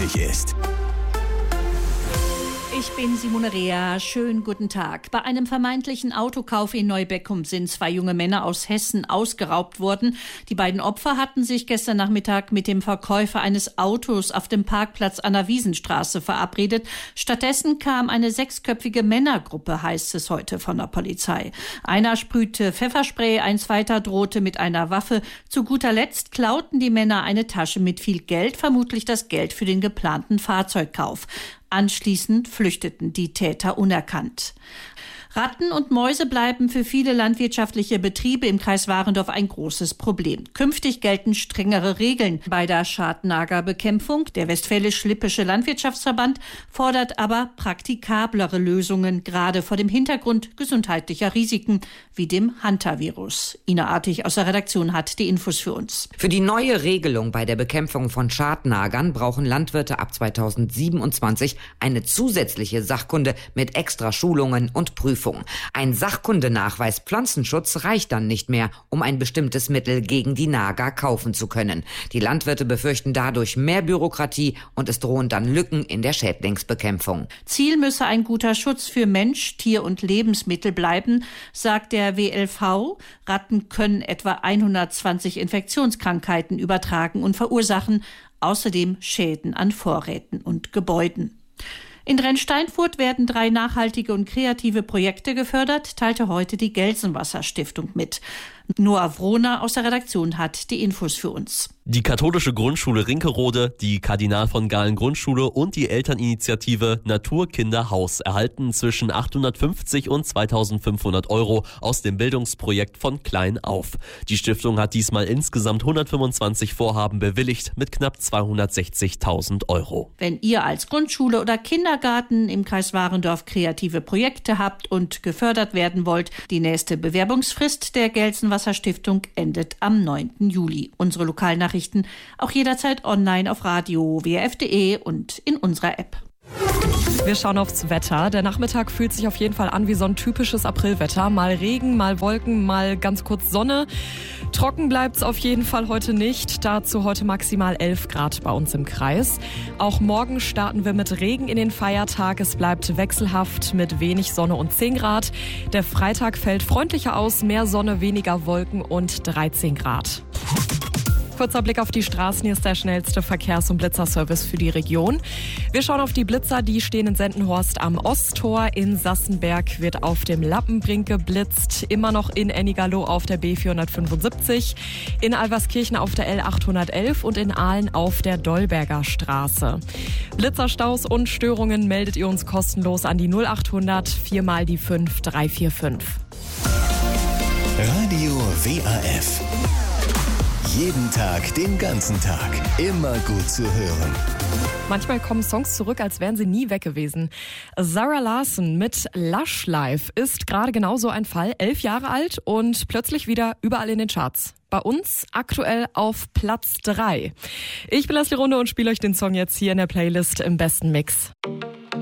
wichtig ist. Ich bin Simone Rea. Schönen guten Tag. Bei einem vermeintlichen Autokauf in Neubeckum sind 2 junge Männer aus Hessen ausgeraubt worden. Die beiden Opfer hatten sich gestern Nachmittag mit dem Verkäufer eines Autos auf dem Parkplatz an der Wiesenstraße verabredet. Stattdessen kam eine 6-köpfige Männergruppe, heißt es heute von der Polizei. Einer sprühte Pfefferspray, ein zweiter drohte mit einer Waffe. Zu guter Letzt klauten die Männer eine Tasche mit viel Geld, vermutlich das Geld für den geplanten Fahrzeugkauf. Anschließend flüchteten die Täter unerkannt. Ratten und Mäuse bleiben für viele landwirtschaftliche Betriebe im Kreis Warendorf ein großes Problem. Künftig gelten strengere Regeln bei der Schadnagerbekämpfung. Der Westfälisch-Lippische Landwirtschaftsverband fordert aber praktikablere Lösungen, gerade vor dem Hintergrund gesundheitlicher Risiken wie dem Hantavirus. Ina Artig aus der Redaktion hat die Infos für uns. Für die neue Regelung bei der Bekämpfung von Schadnagern brauchen Landwirte ab 2027 eine zusätzliche Sachkunde mit extra Schulungen und Prüfungen. Ein Sachkundenachweis Pflanzenschutz reicht dann nicht mehr, um ein bestimmtes Mittel gegen die Nager kaufen zu können. Die Landwirte befürchten dadurch mehr Bürokratie und es drohen dann Lücken in der Schädlingsbekämpfung. Ziel müsse ein guter Schutz für Mensch, Tier und Lebensmittel bleiben, sagt der WLV. Ratten können etwa 120 Infektionskrankheiten übertragen und verursachen außerdem Schäden an Vorräten und Gebäuden. In Drensteinfurt werden 3 nachhaltige und kreative Projekte gefördert, teilte heute die Gelsenwasser-Stiftung mit. Noah Wrohner aus der Redaktion hat die Infos für uns. Die katholische Grundschule Rinkerode, die Kardinal von Galen Grundschule und die Elterninitiative Naturkinderhaus erhalten zwischen 850 und 2.500 € aus dem Bildungsprojekt von klein auf. Die Stiftung hat diesmal insgesamt 125 Vorhaben bewilligt mit knapp 260.000 €. Wenn ihr als Grundschule oder Kindergarten im Kreis Warendorf kreative Projekte habt und gefördert werden wollt, die nächste Bewerbungsfrist der Gelsenwasser-Stiftung endet am 9. Juli. Unsere Lokalnachrichten auch jederzeit online auf radio-wrf.de und in unserer App. Wir schauen aufs Wetter. Der Nachmittag fühlt sich auf jeden Fall an wie so ein typisches Aprilwetter. Mal Regen, mal Wolken, mal ganz kurz Sonne. Trocken bleibt's auf jeden Fall heute nicht. Dazu heute maximal 11 Grad bei uns im Kreis. Auch morgen starten wir mit Regen in den Feiertag. Es bleibt wechselhaft mit wenig Sonne und 10 Grad. Der Freitag fällt freundlicher aus. Mehr Sonne, weniger Wolken und 13 Grad. Kurzer Blick auf die Straßen. Hier ist der schnellste Verkehrs- und Blitzerservice für die Region. Wir schauen auf die Blitzer, die stehen in Sendenhorst am Osttor. In Sassenberg wird auf dem Lappenbrink geblitzt. Immer noch in Ennigerloh auf der B475. In Alverskirchen auf der L811 und in Aalen auf der Dolberger Straße. Blitzerstaus und Störungen meldet ihr uns kostenlos an die 0800 4 mal die 5 345. Radio WAF. Jeden Tag, den ganzen Tag. Immer gut zu hören. Manchmal kommen Songs zurück, als wären sie nie weg gewesen. Zara Larsson mit Lush Life ist gerade genauso ein Fall. 11 Jahre alt und plötzlich wieder überall in den Charts. Bei uns aktuell auf Platz 3. Ich bin Leslie Runde und spiele euch den Song jetzt hier in der Playlist im besten Mix.